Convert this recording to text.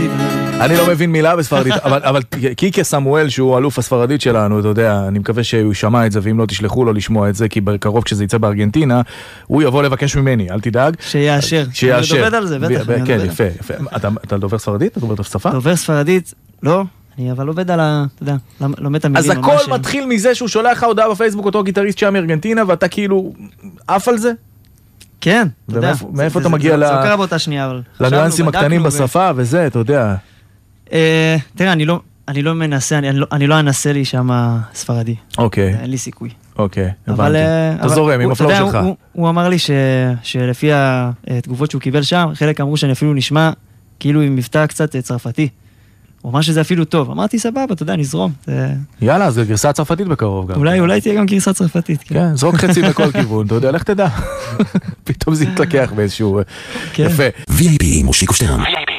ספרדית. אני לא מבין מילה בספרדית, אבל קיקה סמואל, שהוא אלוף הספרדית שלנו, אתה יודע, אני מקווה שהוא ישמע את זה, ואם לא תשלחו לו לשמוע את זה, כי בקרוב כשזה יצא בארגנטינה, הוא יבוא לבקש ממני, אל תדאג. שיאשר. שיאשר. אני עובד על זה, בטח. כן, יפה, יפה. אתה דובר ספרדית? אתה דובר את השפה? דובר ספרדית, לא. אני אבל עובד על אתה יודע, לומד את המילים. אז הכל מתחיל מזה שהוא שולח לך הודעה בפייסבוק, אותו גיטריסט שם מארגנטינה, ואתה כאילו עף על זה? כן, אתה יודע. מאיפה אתה מגיע זה קרה באותה שנייה, אבל... לניואנסים הקטנים בשפה וזה, אתה יודע. תראה, אני לא מנסה, אני לא אנסה לי שם ספרדי. אוקיי. אין לי סיכוי. אוקיי, הבנתי. אתה זורם עם הפלואו שלך. הוא אמר לי שלפי התגובות שהוא קיבל שם, חלק אמרו שאני אפילו נשמע כאילו עם מבטא קצת צרפתי. הוא אמר שזה אפילו טוב. אמרתי, סבבה, אתה יודע, נזרום. יאללה, אז גרסה צרפתית בקרוב גם. אולי תהיה גם גרסה צרפתית. כן, זרוק חצי מכל כיוון, אתה יודע, לך תדע. פתאום זה יתלקח באיזשהו... יפה. VIP מושיקו שטרן.